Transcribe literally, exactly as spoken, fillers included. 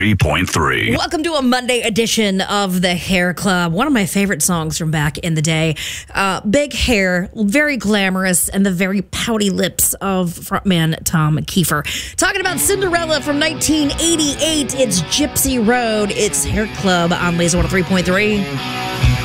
three point three. Welcome to a Monday edition of the Hair Club. One of my favorite songs from back in the day. Uh, big hair, very glamorous, and the very pouty lips of frontman Tom Kiefer. Talking about Cinderella from nineteen eighty-eight. It's Gypsy Road. It's Hair Club on Laser one oh three point three.